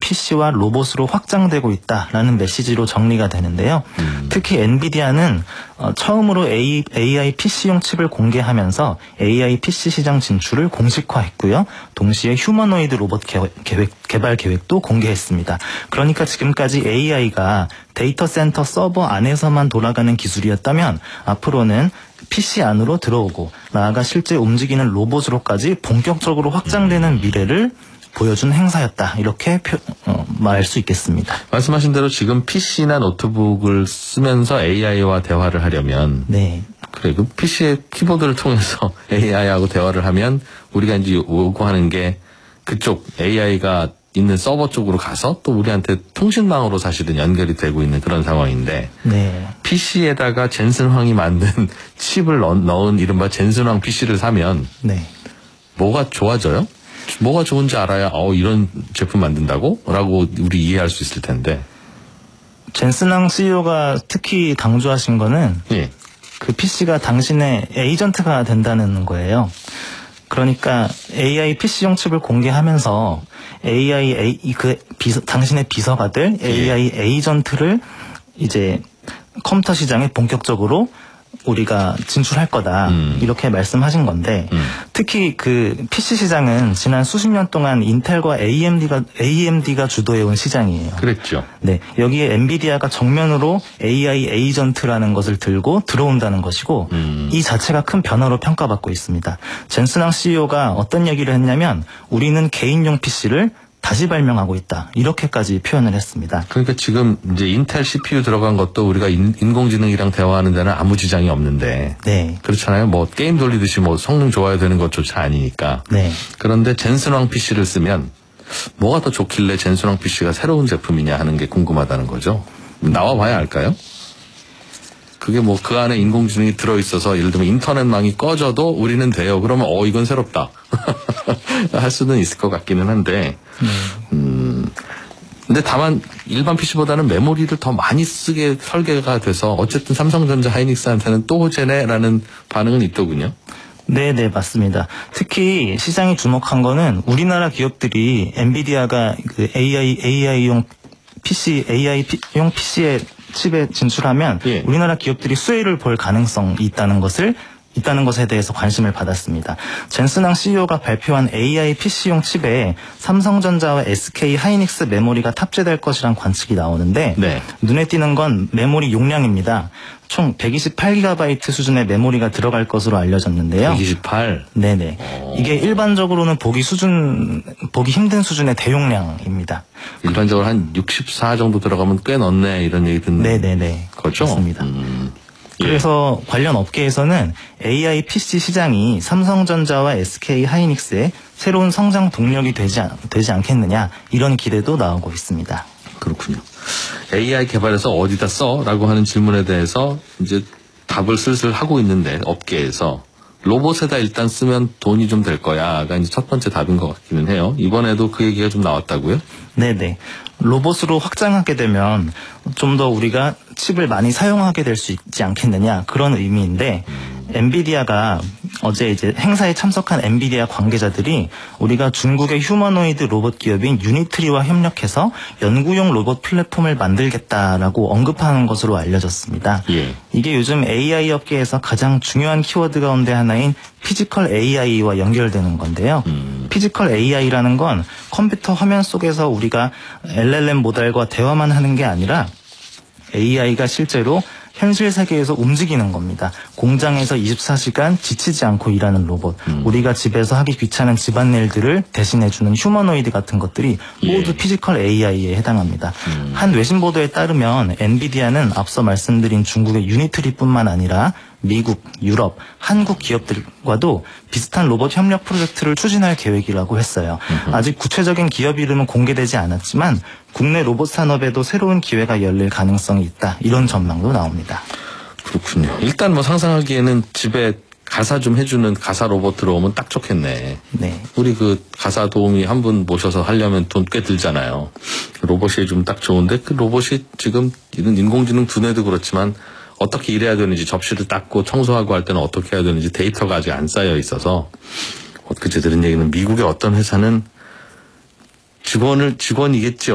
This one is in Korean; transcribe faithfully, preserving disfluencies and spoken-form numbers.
피씨와 로봇으로 확장되고 있다라는 메시지로 정리가 되는데요. 음. 특히 엔비디아는 어, 처음으로 A, 에이아이 피씨용 칩을 공개하면서 에이아이 피씨 시장 진출을 공식화했고요. 동시에 휴머노이드 로봇 계획, 계획, 개발 계획도 공개했습니다. 그러니까 지금까지 에이아이가 데이터 센터 서버 안에서만 돌아가는 기술이었다면 앞으로는 피씨 안으로 들어오고 나아가 실제 움직이는 로봇으로까지 본격적으로 확장되는 미래를 보여준 행사였다. 이렇게 표, 어, 말할 수 있겠습니다. 말씀하신 대로 지금 피씨나 노트북을 쓰면서 에이아이와 대화를 하려면 네. 그래, 그 피씨의 키보드를 통해서 에이아이하고 대화를 하면 우리가 이제 요구하는 게 그쪽 에이아이가 있는 서버 쪽으로 가서 또 우리한테 통신망으로 사실은 연결이 되고 있는 그런 상황인데 네. 피씨에다가 젠슨 황이 만든 칩을 넣, 넣은 이른바 젠슨 황 피씨를 사면 네. 뭐가 좋아져요? 뭐가 좋은지 알아야 어 이런 제품 만든다고? 라고 우리 이해할 수 있을 텐데. 젠슨 황 씨이오가 특히 강조하신 거는 예. 그 피씨가 당신의 에이전트가 된다는 거예요. 그러니까 에이아이 피씨용 칩을 공개하면서 에이아이 에이, 그 비서, 당신의 비서가 될 에이아이 예. 에이전트를 이제 컴퓨터 시장에 본격적으로 우리가 진출할 거다. 음. 이렇게 말씀하신 건데 음. 특히 그 피씨 시장은 지난 수십 년 동안 인텔과 에이엠디가 에이엠디가 주도해온 시장이에요. 그랬죠. 네, 여기에 엔비디아가 정면으로 에이아이 에이전트라는 것을 들고 들어온다는 것이고 음. 이 자체가 큰 변화로 평가받고 있습니다. 젠슨 황 씨이오가 어떤 얘기를 했냐면 우리는 개인용 피씨를 다시 발명하고 있다. 이렇게까지 표현을 했습니다. 그러니까 지금 이제 인텔 씨피유 들어간 것도 우리가 인, 인공지능이랑 대화하는 데는 아무 지장이 없는데. 네. 그렇잖아요. 뭐 게임 돌리듯이 뭐 성능 좋아야 되는 것조차 아니니까. 네. 그런데 젠슨 황 피씨를 쓰면 뭐가 더 좋길래 젠슨 황 피씨가 새로운 제품이냐 하는 게 궁금하다는 거죠. 나와봐야 알까요? 그게 뭐 그 안에 인공지능이 들어있어서 예를 들면 인터넷망이 꺼져도 우리는 돼요. 그러면 어 이건 새롭다. 할 수는 있을 것 같기는 한데 음 근데 다만 일반 피씨보다는 메모리를 더 많이 쓰게 설계가 돼서 어쨌든 삼성전자 하이닉스한테는 또 호재네라는 반응은 있더군요. 네네 맞습니다. 특히 시장이 주목한 거는 우리나라 기업들이 엔비디아가 그 에이아이 에이아이용 피씨 에이아이용 피씨에 칩에 진출하면 예. 우리나라 기업들이 수혜를 볼 가능성이 있다는 것을 있다는 것에 대해서 관심을 받았습니다. 젠슨 황 씨이오가 발표한 에이아이 피씨용 칩에 삼성전자와 에스케이 하이닉스 메모리가 탑재될 것이란 관측이 나오는데 네. 눈에 띄는 건 메모리 용량입니다. 총 백이십팔 기가바이트 수준의 메모리가 들어갈 것으로 알려졌는데요. 백이십팔? 네네. 오. 이게 일반적으로는 보기 수준, 보기 힘든 수준의 대용량입니다. 일반적으로 한 육십사 정도 들어가면 꽤 넣네 이런 얘기 듣는 네네네. 거죠? 맞습니다. 음. 그래서 예. 관련 업계에서는 에이아이 피씨 시장이 삼성전자와 에스케이 하이닉스의 새로운 성장 동력이 되지, 않, 되지 않겠느냐 이런 기대도 나오고 있습니다. 그렇군요. 에이아이 개발해서 어디다 써? 라고 하는 질문에 대해서 이제 답을 슬슬 하고 있는데 업계에서 로봇에다 일단 쓰면 돈이 좀 될 거야가 이제 첫 번째 답인 것 같기는 해요. 이번에도 그 얘기가 좀 나왔다고요? 네네. 로봇으로 확장하게 되면 좀 더 우리가 칩을 많이 사용하게 될 수 있지 않겠느냐 그런 의미인데 음. 엔비디아가 어제 이제 행사에 참석한 엔비디아 관계자들이 우리가 중국의 휴머노이드 로봇 기업인 유니트리와 협력해서 연구용 로봇 플랫폼을 만들겠다라고 언급하는 것으로 알려졌습니다. 예. 이게 요즘 에이아이 업계에서 가장 중요한 키워드 가운데 하나인 피지컬 에이아이와 연결되는 건데요. 음. 피지컬 에이아이라는 건 컴퓨터 화면 속에서 우리가 엘엘엠 모델과 대화만 하는 게 아니라 에이아이가 실제로 현실 세계에서 움직이는 겁니다. 공장에서 이십사 시간 지치지 않고 일하는 로봇. 음. 우리가 집에서 하기 귀찮은 집안일들을 대신해주는 휴머노이드 같은 것들이 모두 예. 피지컬 에이아이에 해당합니다. 음. 한 외신 보도에 따르면 엔비디아는 앞서 말씀드린 중국의 유니트리뿐만 아니라 미국, 유럽, 한국 기업들과도 비슷한 로봇 협력 프로젝트를 추진할 계획이라고 했어요. 음흠. 아직 구체적인 기업 이름은 공개되지 않았지만 국내 로봇 산업에도 새로운 기회가 열릴 가능성이 있다. 이런 전망도 나옵니다. 그렇군요. 일단 뭐 상상하기에는 집에 가사 좀 해주는 가사 로봇 들어오면 딱 좋겠네. 네. 우리 그 가사 도우미 한 분 모셔서 하려면 돈 꽤 들잖아요. 로봇이 해주면 딱 좋은데 그 로봇이 지금 이런 인공지능 두뇌도 그렇지만 어떻게 일해야 되는지 접시를 닦고 청소하고 할 때는 어떻게 해야 되는지 데이터가 아직 안 쌓여 있어서 그제 들은 얘기는 미국의 어떤 회사는 직원을 직원이겠지